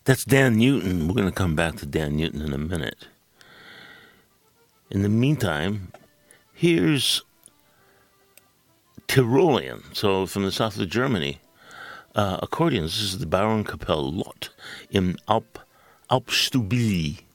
That's Dan Newton. We're going to come back to Dan Newton in a minute. In the meantime, here's Tyrolean, so from the south of Germany. Accordions. This is the Bauernkapelle Lot im Alpstubili.